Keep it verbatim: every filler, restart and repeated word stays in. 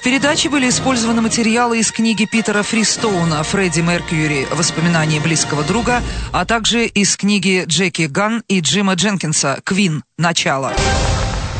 В передаче были использованы материалы из книги Питера Фристоуна «Фредди Меркьюри. Воспоминания близкого друга», а также из книги Джеки Ганн и Джима Дженкинса «Квин. Начало».